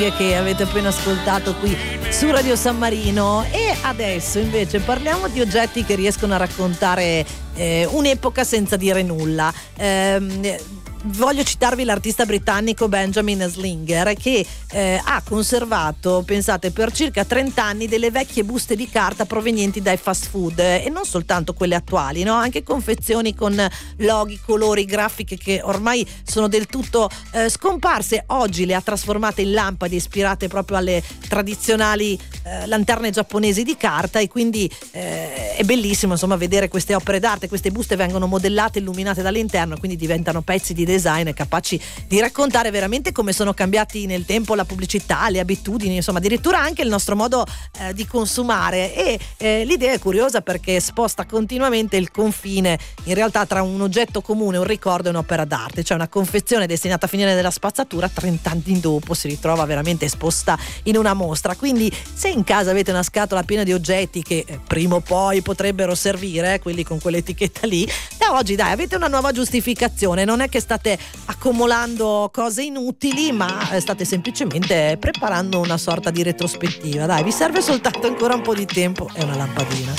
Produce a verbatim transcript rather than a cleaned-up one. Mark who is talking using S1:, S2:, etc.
S1: che avete appena ascoltato qui su Radio San Marino. E adesso invece parliamo di oggetti che riescono a raccontare eh, un'epoca senza dire nulla. Ehm, Voglio citarvi l'artista britannico Benjamin Slinger, che eh, ha conservato, pensate, per circa trenta anni delle vecchie buste di carta provenienti dai fast food, eh, e non soltanto quelle attuali, no? Anche confezioni con loghi, colori, grafiche che ormai sono del tutto eh, scomparse. Oggi le ha trasformate in lampade ispirate proprio alle tradizionali eh, lanterne giapponesi di carta, e quindi eh, è bellissimo insomma vedere queste opere d'arte. Queste buste vengono modellate, illuminate dall'interno, quindi diventano pezzi di design capaci di raccontare veramente come sono cambiati nel tempo la pubblicità, le abitudini, insomma addirittura anche il nostro modo eh, di consumare. E eh, l'idea è curiosa perché sposta continuamente il confine in realtà tra un oggetto comune, un ricordo e un'opera d'arte. Cioè una confezione destinata a finire nella spazzatura trenta anni dopo si ritrova veramente esposta in una mostra. Quindi se in casa avete una scatola piena di oggetti che eh, prima o poi potrebbero servire, eh, quelli con quell'etichetta lì, da oggi dai avete una nuova giustificazione. Non è che state accumulando cose inutili, ma state semplicemente preparando una sorta di retrospettiva. Dai, vi serve soltanto ancora un po' di tempo e una lampadina.